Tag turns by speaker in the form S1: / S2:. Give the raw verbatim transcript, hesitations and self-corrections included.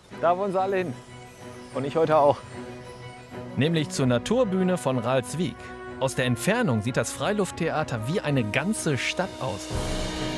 S1: Da wollen sie alle hin. Und ich heute auch.
S2: Nämlich zur Naturbühne von Ralswiek. Aus der Entfernung sieht das Freilufttheater wie eine ganze Stadt aus.